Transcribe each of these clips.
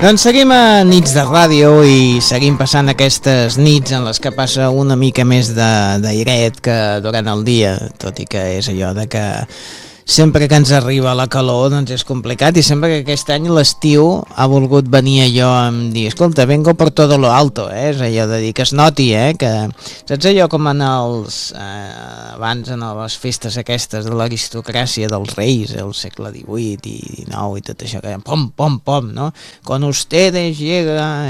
Doncs seguim a nits de ràdio i seguim passant aquestes nits en les que passa una mica més d'airet que durant el dia, tot i que és allò de que sempre que ens arriba la calor doncs és complicat, i sempre que aquest any l'estiu ha volgut venir allò amb dir, escolta, vengo por todo lo alto, és allò de dir que es noti, que saps allò com en els abans en les festes aquestes de l'aristocràcia dels reis, el segle XVIII i XIX i tot això, que pom, pom, pom, no? Con ustedes llega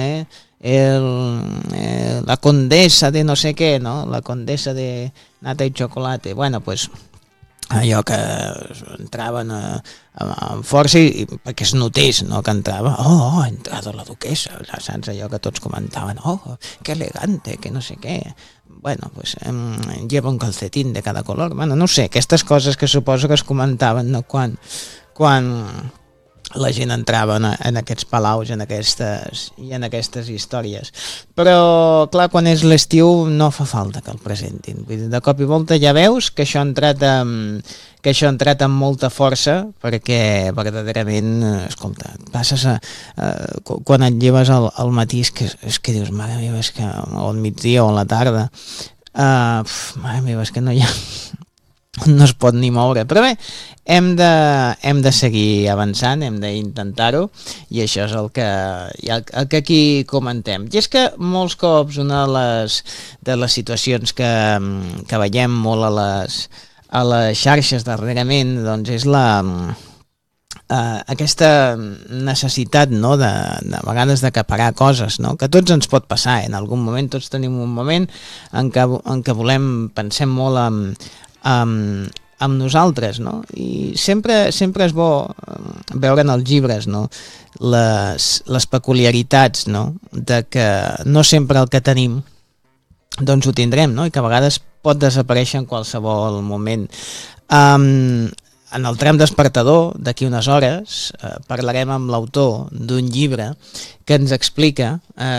la condesa de no sé què, no? La condesa de nata i chocolate, bueno, pues allò que entraven amb força i perquè es notés, no?, que entrava, ha entrado la duquesa, saps allò que tots comentaven, que elegante, que no sé què, bueno, pues lleva un calcetín de cada color, bueno, no sé, aquestes coses que suposo que es comentaven, no?, quan la gent entrava en aquests palaus i en aquestes històries. Però, clar, quan és l'estiu no fa falta que el presentin. Vull dir, de cop i volta ja veus que això ha entrat amb molta força, perquè verdaderament, escolta, passes quan et lleves al matí és que dius, mare meva, és que o al migdia o a la tarda, mare meva, és que no hi ha... no es pot ni moure, però bé, hem de seguir avançant, hem d'intentar-ho, i això és el que aquí comentem. I és que molts cops una de les situacions que veiem molt a les xarxes darrerament, doncs és aquesta necessitat, no?, de vegades d'acaparar coses, no?, que a tots ens pot passar, en algun moment tots tenim un moment en què pensem molt amb nosaltres, no? I sempre és bo veure en els llibres, no?, les peculiaritats, no?, de que no sempre el que tenim doncs ho tindrem, no?, i que a vegades pot desaparèixer en qualsevol moment. En el tram despertador, d'aquí unes hores, parlarem amb l'autor d'un llibre que ens explica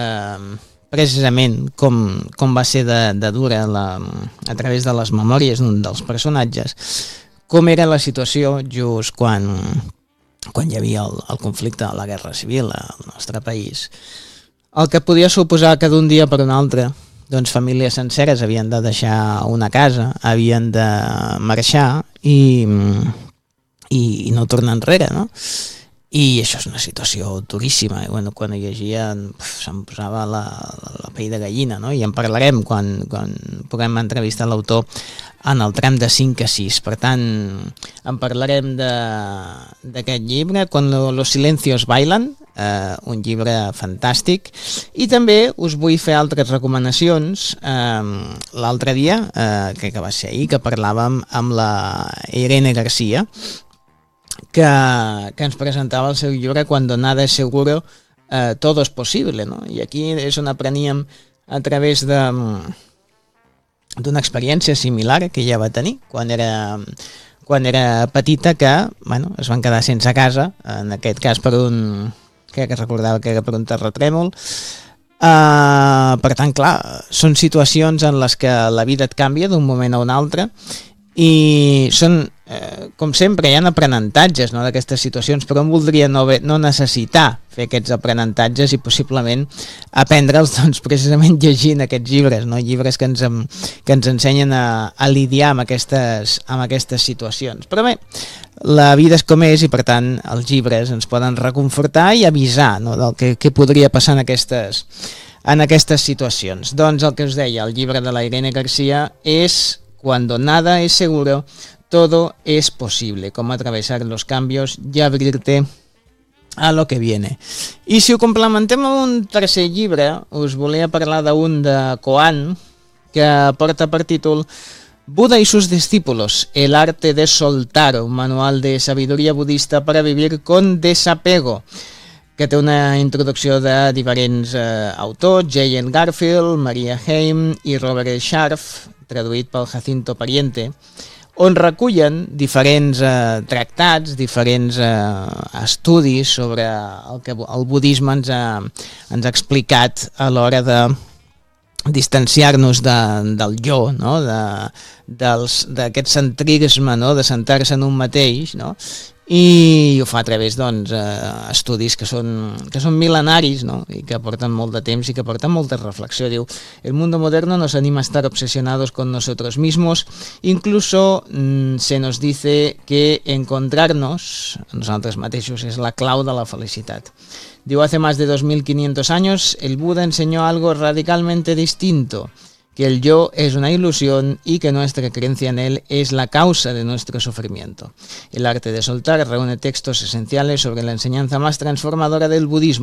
precisament com va ser de dura a través de les memòries d'un dels personatges, com era la situació just quan hi havia el conflicte de la Guerra Civil al nostre país, el que podia suposar que d'un dia per un altre doncs famílies senceres havien de deixar una casa, havien de marxar i no tornar enrere, no? I això és una situació duríssima, i bueno, quan hi llegia se'm posava la pell de gallina, no? I en parlarem quan puguem entrevistar l'autor en el tram de 5 a 6. Per tant, en parlarem d'aquest llibre, Cuando los silencios bailan, un llibre fantàstic, i també us vull fer altres recomanacions. L'altre dia, crec que va ser ahir, que parlàvem amb la Irene García, que ens presentava el seu llibre Cuando nada es seguro, todo es posible, no? I aquí és on apreníem a través d'una experiència similar que ella va tenir quan era petita, que bueno, es van quedar sense casa, en aquest cas crec que recordava que era per un terratrèmol. Per tant, clar, són situacions en les que la vida et canvia d'un moment a un altre, i són, com sempre, hi ha aprenentatges, no?, d'aquestes situacions, però em voldria no necessitar fer aquests aprenentatges i possiblement aprendre'ls doncs, precisament llegint aquests llibres, no?, llibres que ens ensenyen a lidiar amb aquestes situacions. Però bé, la vida és com és, i per tant els llibres ens poden reconfortar i avisar, no?, del que podria passar en aquestes situacions. Doncs el que us deia, el llibre de la Irene García és Cuando nada es seguro, todo es posible. Cómo atravesar los cambios y abrirte a lo que viene. I si ho complementem amb un tercer llibre, us volia parlar d'un de Koan, que porta per títol Buda y sus discípulos, el arte de soltar, un manual de sabiduría budista para vivir con desapego, que té una introducció de diferents autors, J.N. Garfield, Maria Heim i Robert Scharf, traduït pel Jacinto Pariente, on recullen diferents tractats, diferents estudis sobre el que el budisme ens ha explicat a l'hora de distanciar-nos del jo, no?, d'aquest centrisme, no?, de centrar-se en un mateix, no?, i ho fa a través estudis que són mil·lenaris, no? I que porten molt de temps i que porten molta reflexió. Diu, el mundo moderno nos anima a estar obsesionados con nosotros mismos, incluso se nos dice que encontrarnos a nosaltres mateixos és la clau de la felicitat. Diu, hace más de 2500 años el Buda enseñó algo radicalmente distinto, que el yo es una ilusión y que nuestra creencia en él es la causa de nuestro sufrimiento. El arte de soltar reúne textos esenciales sobre la enseñanza más transformadora del budismo.